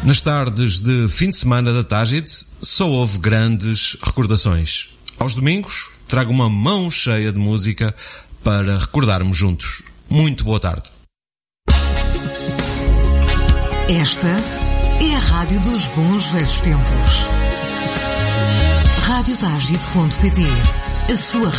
Nas tardes de fim de semana da Tágide, só houve grandes recordações. Aos domingos, trago uma mão cheia de música para recordarmos juntos. Muito boa tarde. Esta é a Rádio dos Bons Velhos Tempos. Radiotágide.pt, a sua